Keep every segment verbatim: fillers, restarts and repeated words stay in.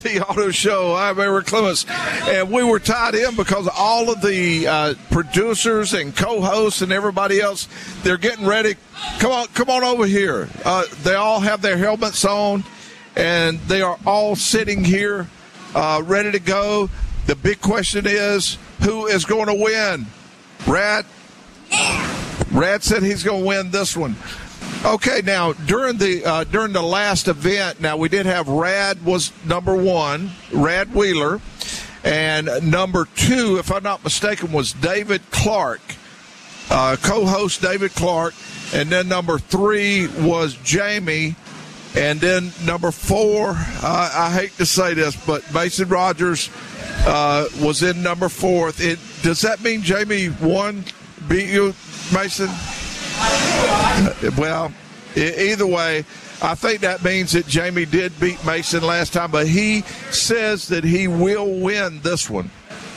The Auto Show. I'm Eric Clements, and we were tied in because all of the uh, producers and co-hosts and everybody else, they're getting ready. Come on, come on over here. Uh, they all have their helmets on, and they are all sitting here uh, ready to go. The big question is, who is going to win? Rad? Rad said he's going to win this one. Okay, now during the uh, during the last event, now we did have Rad was number one, Rad Wheeler, and number two, if I'm not mistaken, was David Clark, uh, co-host David Clark, and then number three was Jamie, and then number four, uh, I hate to say this, but Mason Rogers uh, was in number four. It, does that mean Jamie won, beat you, Mason? Well, either way, I think that means that Jamie did beat Mason last time, but he says that he will win this one.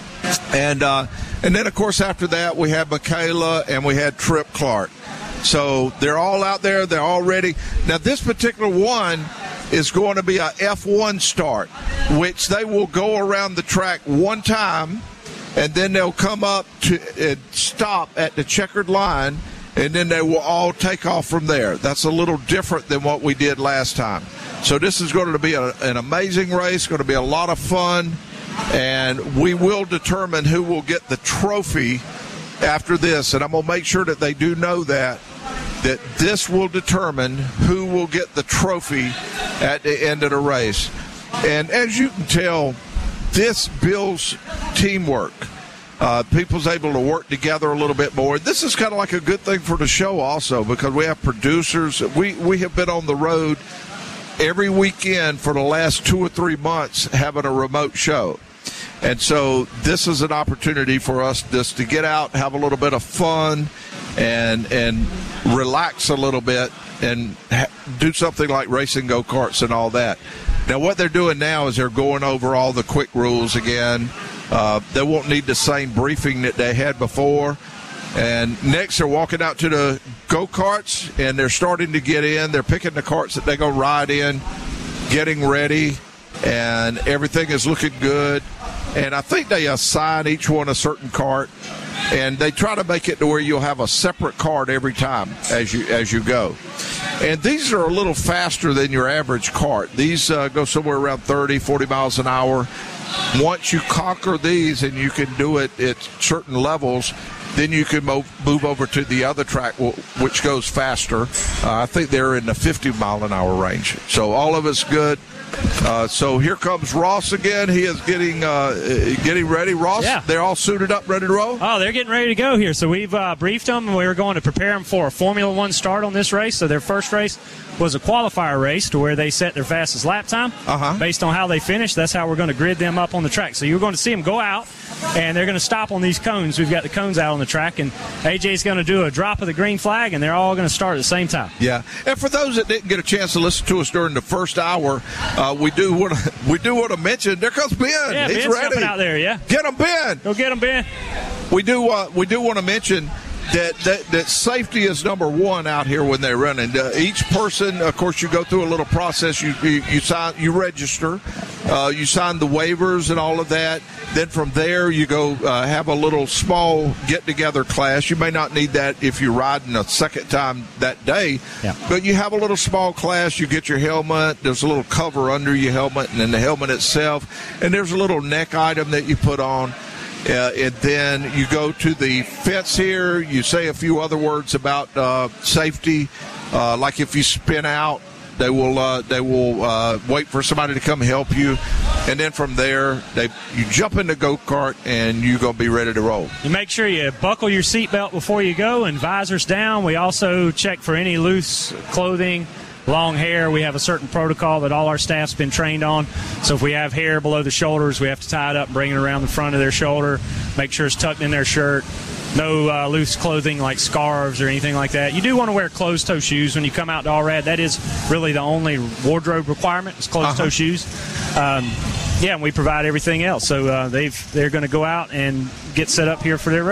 And uh, and then, of course, after that, we had Michaela and we had Trip Clark. So they're all out there. They're all ready. Now, this particular one is going to be a F one start, which they will go around the track one time, and then they'll come up to and stop at the checkered line, and then they will all take off from there. That's a little different than what we did last time. So this is going to be a, an amazing race, going to be a lot of fun, and we will determine who will get the trophy after this. And I'm going to make sure that they do know that, that this will determine who will get the trophy at the end of the race. And as you can tell, this builds teamwork. Uh, people's able to work together a little bit more. This is kind of like a good thing for the show also, because we have producers. We, we have been on the road every weekend for the last two or three months having a remote show. And so this is an opportunity for us just to get out, have a little bit of fun, and and relax a little bit and ha- do something like racing go-karts and all that. Now, what they're doing now is they're going over all the quick rules again. Uh, they won't need the same briefing that they had before. And next, they're walking out to the go-karts, and they're starting to get in. They're picking the carts that they're going to ride in, getting ready, and everything is looking good. And I think they assign each one a certain cart, and they try to make it to where you'll have a separate cart every time as you as you go. And these are a little faster than your average cart. These uh, go somewhere around thirty, forty miles an hour. Once you conquer these and you can do it at certain levels, then you can move, move over to the other track, which goes faster. Uh, I think they're in the fifty mile an hour range. So all of it's good. Uh, so here comes Ross again. He is getting uh, getting ready. Ross, yeah. They're all suited up, ready to roll? Oh, they're getting ready to go here. So we've uh, briefed them, and we were going to prepare them for a Formula One start on this race. So their first race was a qualifier race to where they set their fastest lap time. Uh-huh. Based on how they finished, that's how we're going to grid them up on the track. So you're going to see them go out, and they're going to stop on these cones. We've got the cones out on the track, and A J's going to do a drop of the green flag, and they're all going to start at the same time. Yeah. And for those that didn't get a chance to listen to us during the first hour, uh, we do want to we do want to mention there comes Ben. Yeah, He's Ben's ready. jumping out there. Yeah. Get him, Ben. Go get him, Ben. We do uh, we do want to mention that, that that safety is number one out here when they're running. Uh, each person, of course, you go through a little process. You you, you sign, you register, uh, you sign the waivers and all of that. Then from there, you go uh, have a little small get-together class. You may not need that if you're riding a second time that day, yeah. But you have a little small class. You get your helmet. There's a little cover under your helmet, and then the helmet itself. And there's a little neck item that you put on. Uh, and then you go to the fence here. You say a few other words about uh, safety, uh, like if you spin out, they will uh, they will uh, wait for somebody to come help you, and then from there, they you jump in the go-kart and you're gonna be ready to roll. You make sure you buckle your seatbelt before you go, and visors down. We also check for any loose clothing. Long hair, we have a certain protocol that all our staff's been trained on. So if we have hair below the shoulders, we have to tie it up and bring it around the front of their shoulder, make sure it's tucked in their shirt. No uh, loose clothing like scarves or anything like that. You do want to wear closed-toe shoes when you come out to Allrad. That is really the only wardrobe requirement is closed-toe uh-huh. shoes. Um, yeah, and we provide everything else. So uh, they've, they're going to go out and get set up here for their race.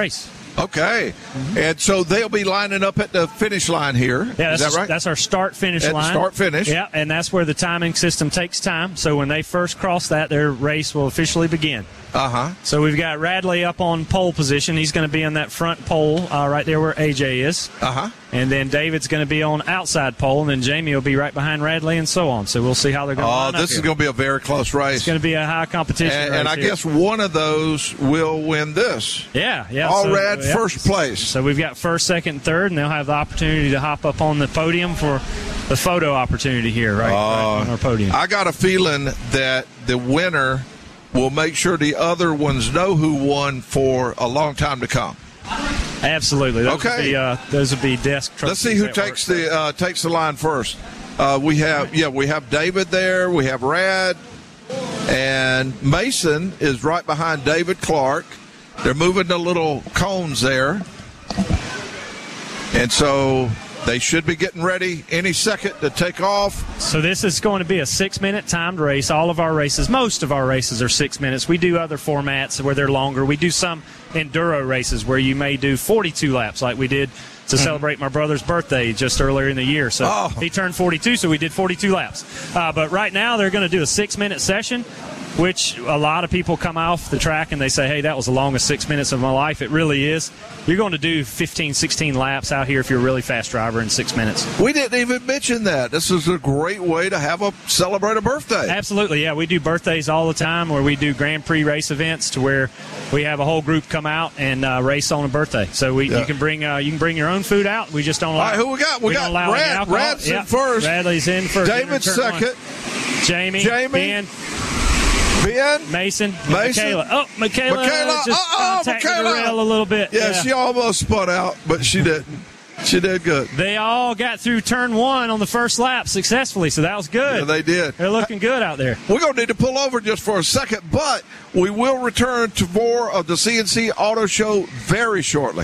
Okay. Mm-hmm. And so they'll be lining up at the finish line here. Yeah, is that right? That's our start-finish at line. The start-finish. Yeah, and that's where the timing system takes time. So when they first cross that, their race will officially begin. Uh-huh. So we've got Radley up on pole position. He's going to be in that front pole uh, right there where A J is. Uh-huh. And then David's going to be on outside pole, and then Jamie will be right behind Radley and so on. So we'll see how they're going to line Oh, up this here. is going to be a very close race. It's going to be a high competition And, race and I here. guess one of those will win this. Yeah, yeah. All so, Rad yeah. first place. So we've got first, second, and third, and they'll have the opportunity to hop up on the podium for the photo opportunity here, right, uh, right on our podium. I got a feeling that the winner will make sure the other ones know who won for a long time to come. Absolutely. Those Okay. Would be, uh, those would be desk trophies. Let's see who at takes work. the uh, takes the line first. Uh, we have yeah, we have David there. We have Rad, and Mason is right behind David Clark. They're moving the little cones there, and so they should be getting ready any second to take off. So this is going to be a six-minute timed race. All of our races, most of our races are six minutes. We do other formats where they're longer. We do some enduro races where you may do forty-two laps like we did to celebrate my brother's birthday just earlier in the year. So oh. he turned forty-two, so we did forty-two laps. Uh, but right now they're going to do a six-minute session, which a lot of people come off the track and they say, hey, that was the longest six minutes of my life. It really is. You're going to do fifteen, sixteen laps out here if you're a really fast driver in six minutes. We didn't even mention that. This is a great way to have a celebrate a birthday. Absolutely, yeah. We do birthdays all the time where we do Grand Prix race events to where we have a whole group come out and uh, race on a birthday. So we, Yeah. you can bring uh, you can bring your own food out. We just don't allow. All right, who we got? We, we got don't allow any Rad. alcohol. Rad's Yeah. in first. Radley's in first. David Turn second. one. Jamie. Jamie. Ben. Ben. Mason. Mason. Michaela. Oh, Michaela. Michaela. Just Uh-oh, contacted Michaela. the rail a little bit. Yeah, she almost spun out, but she didn't. She did good. They all got through turn one on the first lap successfully, so that was good. Yeah, they did. They're looking good out there. We're going to need to pull over just for a second, but we will return to more of the C N C Auto Show very shortly.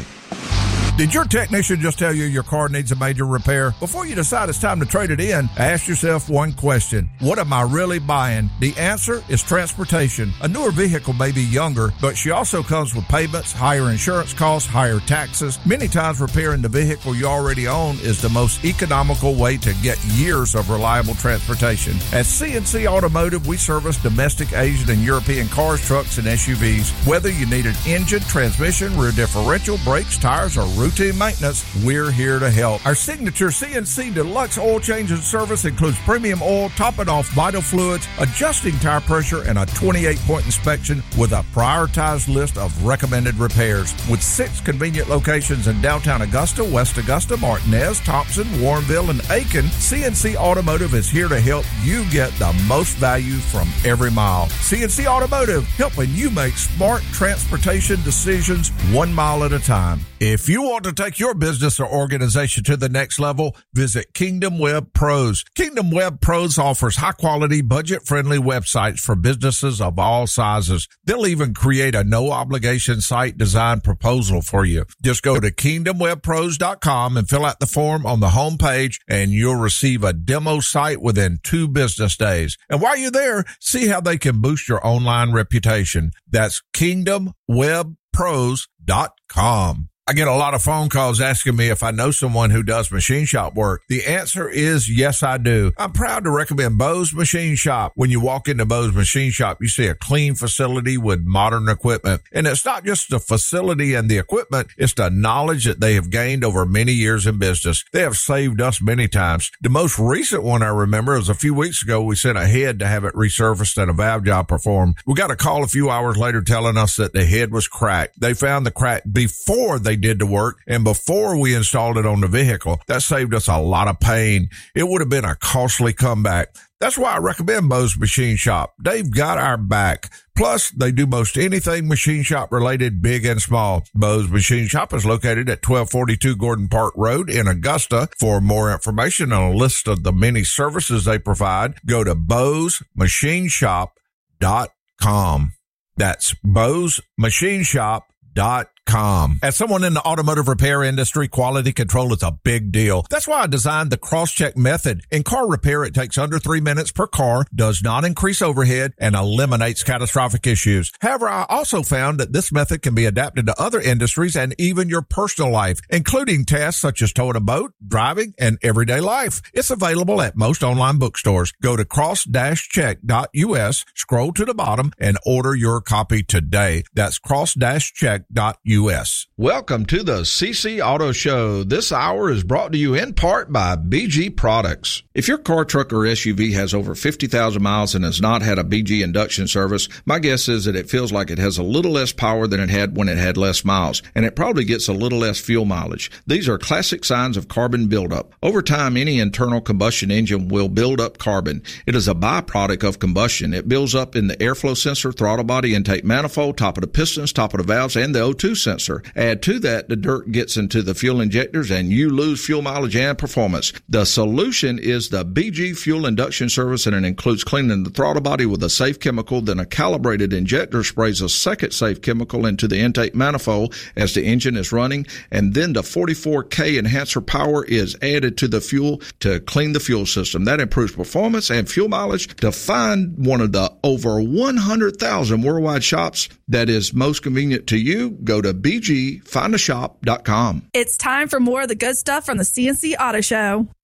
Did your technician just tell you your car needs a major repair? Before you decide it's time to trade it in, ask yourself one question. What am I really buying? The answer is transportation. A newer vehicle may be younger, but she also comes with payments, higher insurance costs, higher taxes. Many times repairing the vehicle you already own is the most economical way to get years of reliable transportation. At C N C Automotive, we service domestic, Asian, and European cars, trucks, and S U Vs. Whether you need an engine, transmission, rear differential, brakes, tires, or routine maintenance, we're here to help. Our signature C N C Deluxe oil change and service includes premium oil, topping off vital fluids, adjusting tire pressure, and a twenty-eight point inspection with a prioritized list of recommended repairs. With six convenient locations in downtown Augusta, West Augusta, Martinez, Thompson, Warrenville, and Aiken, C N C Automotive is here to help you get the most value from every mile. C N C Automotive, helping you make smart transportation decisions one mile at a time. If you want to take your business or organization to the next level, visit Kingdom Web Pros. Kingdom Web Pros offers high-quality, budget-friendly websites for businesses of all sizes. They'll even create a no-obligation site design proposal for you. Just go to kingdom web pros dot com and fill out the form on the home page, and you'll receive a demo site within two business days. And while you're there, see how they can boost your online reputation. That's kingdom web pros dot com. I get a lot of phone calls asking me if I know someone who does machine shop work. The answer is yes, I do. I'm proud to recommend Bo's Machine Shop. When you walk into Bo's Machine Shop, you see a clean facility with modern equipment. And it's not just the facility and the equipment, it's the knowledge that they have gained over many years in business. They have saved us many times. The most recent one I remember was a few weeks ago. We sent a head to have it resurfaced and a valve job performed. We got a call a few hours later telling us that the head was cracked. They found the crack before they did the work and before we installed it on the vehicle. That saved us a lot of pain. It would have been a costly comeback. That's why I recommend Bo's Machine Shop. They've got our back. Plus, they do most anything machine shop related, big and small. Bo's Machine Shop is located at twelve forty-two Gordon Park Road in Augusta. For more information on a list of the many services they provide, go to bos machine shop dot com. That's bos machine shop dot com. As someone in the automotive repair industry, quality control is a big deal. That's why I designed the cross-check method. In car repair, it takes under three minutes per car, does not increase overhead, and eliminates catastrophic issues. However, I also found that this method can be adapted to other industries and even your personal life, including tasks such as towing a boat, driving, and everyday life. It's available at most online bookstores. Go to cross dash check dot U S, scroll to the bottom, and order your copy today. That's cross dash check dot U S. Welcome to the C C Auto Show. This hour is brought to you in part by B G Products. If your car, truck, or S U V has over fifty thousand miles and has not had a B G induction service, my guess is that it feels like it has a little less power than it had when it had less miles, and it probably gets a little less fuel mileage. These are classic signs of carbon buildup. Over time, any internal combustion engine will build up carbon. It is a byproduct of combustion. It builds up in the airflow sensor, throttle body, intake manifold, top of the pistons, top of the valves, and the O two sensor. Add to that, the dirt gets into the fuel injectors, and you lose fuel mileage and performance. The solution is the B G Fuel Induction Service, and it includes cleaning the throttle body with a safe chemical. Then a calibrated injector sprays a second safe chemical into the intake manifold as the engine is running, and then the forty-four K enhancer power is added to the fuel to clean the fuel system. That improves performance and fuel mileage. To find one of the over one hundred thousand worldwide shops that is most convenient to you, go to b g find a shop dot com. It's time for more of the good stuff from the C N C Auto Show.